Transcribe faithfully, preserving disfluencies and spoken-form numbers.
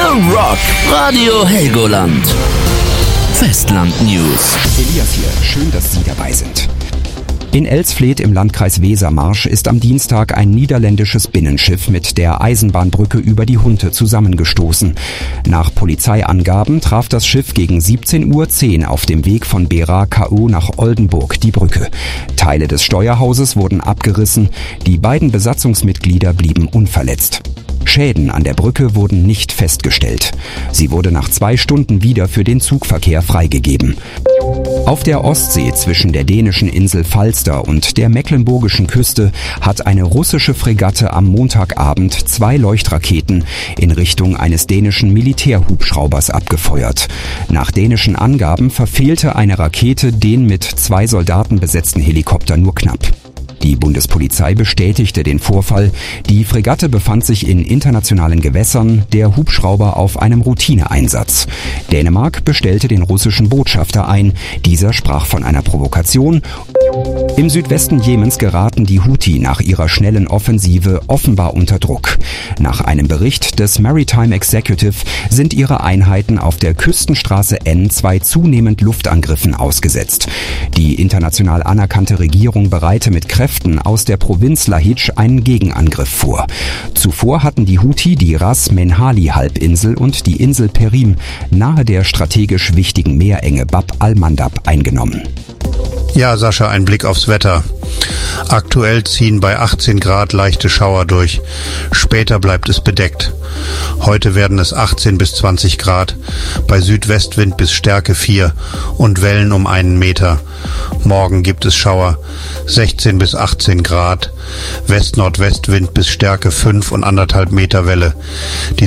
Young Rock, Radio Helgoland. Festland News. Elias hier, schön, dass Sie dabei sind. In Elsfleth im Landkreis Wesermarsch ist am Dienstag ein niederländisches Binnenschiff mit der Eisenbahnbrücke über die Hunte zusammengestoßen. Nach Polizeiangaben traf das Schiff gegen siebzehn Uhr zehn auf dem Weg von Bera K U nach Oldenburg die Brücke. Teile des Steuerhauses wurden abgerissen, die beiden Besatzungsmitglieder blieben unverletzt. Schäden an der Brücke wurden nicht festgestellt. Sie wurde nach zwei Stunden wieder für den Zugverkehr freigegeben. Auf der Ostsee zwischen der dänischen Insel Falster und der mecklenburgischen Küste hat eine russische Fregatte am Montagabend zwei Leuchtraketen in Richtung eines dänischen Militärhubschraubers abgefeuert. Nach dänischen Angaben verfehlte eine Rakete den mit zwei Soldaten besetzten Helikopter nur knapp. Die Bundespolizei bestätigte den Vorfall. Die Fregatte befand sich in internationalen Gewässern, der Hubschrauber auf einem Routineeinsatz. Dänemark bestellte den russischen Botschafter ein. Dieser sprach von einer Provokation. Im Südwesten Jemens geraten die Houthi nach ihrer schnellen Offensive offenbar unter Druck. Nach einem Bericht des Maritime Executive sind ihre Einheiten auf der Küstenstraße N zwei zunehmend Luftangriffen ausgesetzt. Die international anerkannte Regierung bereite mit Kräften aus der Provinz Lahij einen Gegenangriff vor. Zuvor hatten die Houthi die Ras-Menhali-Halbinsel und die Insel Perim nahe der strategisch wichtigen Meerenge Bab al-Mandab eingenommen. Ja, Sascha, ein Blick aufs Wetter. Aktuell ziehen bei achtzehn Grad leichte Schauer durch. Später bleibt es bedeckt. Heute werden es achtzehn bis zwanzig Grad, bei Südwestwind bis Stärke vier und Wellen um einen Meter. Morgen gibt es Schauer, sechzehn bis achtzehn Grad, West-Nordwestwind bis Stärke fünf und anderthalb Meter Welle. Die